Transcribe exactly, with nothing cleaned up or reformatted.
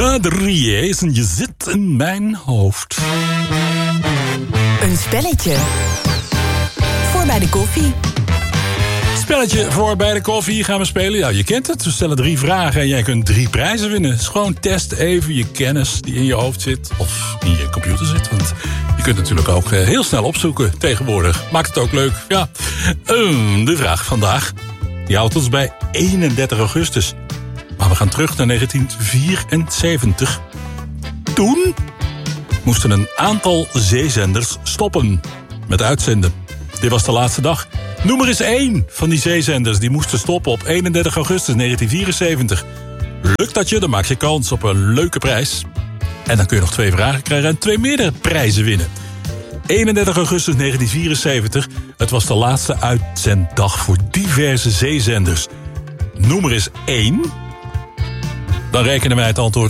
Adriezen, je zit in mijn hoofd. Een spelletje voor bij de koffie. Spelletje voor bij de koffie gaan we spelen. Ja, je kent het. We stellen drie vragen en jij kunt drie prijzen winnen. Dus gewoon test even je kennis die in je hoofd zit. Of in je computer zit. Want je kunt natuurlijk ook heel snel opzoeken tegenwoordig. Maakt het ook leuk. Ja. De vraag vandaag. Die houdt ons bij eenendertig augustus. Maar we gaan terug naar negentien vierenzeventig. Toen moesten een aantal zeezenders stoppen met uitzenden. Dit was de laatste dag. Noem er eens één van die zeezenders die moesten stoppen op eenendertig augustus negentien vierenzeventig. Lukt dat je, dan maak je kans op een leuke prijs. En dan kun je nog twee vragen krijgen en twee meerdere prijzen winnen. eenendertig augustus negentien vierenzeventig, het was de laatste uitzenddag voor diverse zeezenders. Noem er eens één. Dan rekenen wij het antwoord